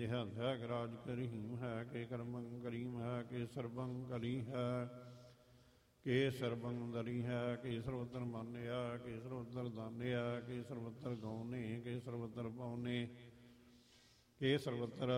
ਹੈ garage cream ਹੈ ਕੇ ਕਰਮੰ cream ਹੈ ਕੇ ਸਰਬੰ ਕਲੀ ਹੈ ਕੇ ਸਰਬੰ ਦਰੀ ਹੈ ਕੇ ਸਰਵਤਰ ਮਾਨਿਆ ਕੇ ਸਰਵਤਰ ਦਾਨਿਆ ਕੇ ਸਰਵਤਰ ਗਾਉਨੇ ਕੇ ਸਰਵਤਰ ਪਾਉਨੇ ਕੇ ਸਰਵਤਰ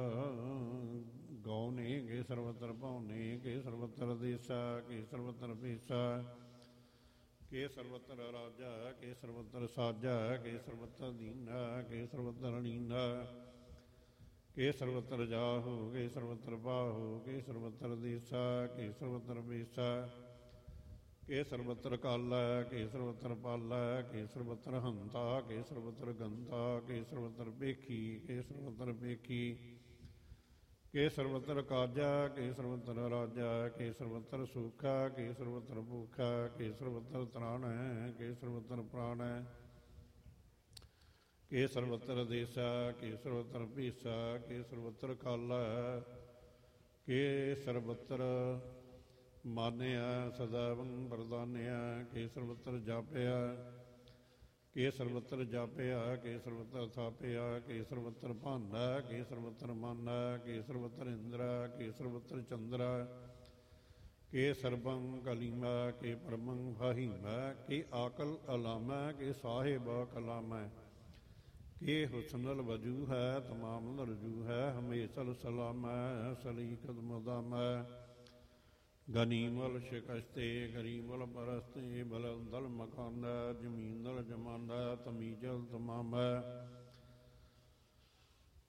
ਗਾਉਨੇ ਕੇ ਸਰਵਤਰ ਪਾਉਨੇ ਕੇ ਸਰਵਤਰ ਦੇਸਾ ਕੇ ਸਰਵਤਰ ਭੇਸਾ ਕੇ ਸਰਵਤਰ ਰਾਜਾ ਕੇ ਸਰਵਤਰ ਸਾਜਾ ਕੇ ਸਰਵਤਰ ਦੀਨਾ ਕੇ ਸਰਵਤਰ ਲੀਨਾ ਕੇ ਸਰਵਤਰ ਜਾਹੋ ਕੇ ਸਰਵਤਰ ਬਾਹੋ ਕੇ ਸਰਵਤਰ ਦੇਸਾ ਕੇ ਸਰਵਤਰ ਬੇਸਾ ਕੇ ਸਰਵਤਰ ਕਾਲਾ ਕੇ ਸਰਵਤਰ ਪਾਲਾ ਕੇ ਸਰਵਤਰ ਹੰਤਾ ਕੇ ਸਰਵਤਰ ਗੰਤਾ ਕੇ ਸਰਵਤਰ ਭੇਖੀ ਕੇ ਸਰਵਤਰ ਭੇਖੀ ਕੇ ਸਰਵਤਰ ਕਾਜਾ ਕੇ ਸਰਵਤਰ ਰਾਜਾ ਕੇ ਸਰਵਤਰ ਸੂਖਾ ਕੇ ਸਰਵਤਰ ਭੂਖਾ ਕੇ ਸਰਵਤਰ ਤਰਾਣ ਹੈ ਕੇ ਸਰਵਤਰ ਪ੍ਰਾਣ ਹੈ ਕੇ ਸਰਵਤਰ ਦੇਸਾ ਕੇ ਸਰਵਤਰ ਭੀਸਾ ਕੇ ਸਰਵਤਰ ਕਾਲਾ ਕੇ ਸਰਵਤਰ ਮਾਨਿਆ ਸਦਾਵੰ ਵਰਦਾਨਿਆ ਕੇ ਸਰਵਤਰ ਜਾਪਿਆ ਕੇ ਸਰਵਤਰ ਜਾਪਿਆ ਕੇ ਸਰਵਤਰ ਥਾਪਿਆ ਕੇ ਸਰਵਤਰ ਭਾਂਡਾ ਕੇ ਸਰਵਤਰ ਮਾਨਾ ਕੇ ਸਰਵਤਰ ਇੰਦਰਾ ਕੇ ਸਰਵਤਰ ਚੰਦਰਾ ਕੇ ਸਰਬੰ ਕਲੀਮਾ ਕੇ ਪਰਮੰ ਫਾਹੀਮਾ ਕੇ ਆਕਲ ਅਲਾਮਾ ਕੇ ਸਾਹਿਬ ਕਲਾਮਾ ਕੇ ਹੁਸਨਲ ਵਜੂ ਹੈ ਤਮਾਮ ਰਜੂ ਹੈ ਹਮੇਸ਼ਲ ਸਲਾਮਾ ਸਲੀਕਤ ਮੁਦਾਮਾ ਗਨੀਮਲ ਸ਼ਿਕਸ਼ਤੇ ਗਰੀਮਲ ਪਰਸਤੇ ਬਲਦਲ ਮਕਾਨਾ ਜ਼ਮੀਨਲ ਜਮਾਨਾ ਤਮੀਜਲ ਤਮਾਮਾ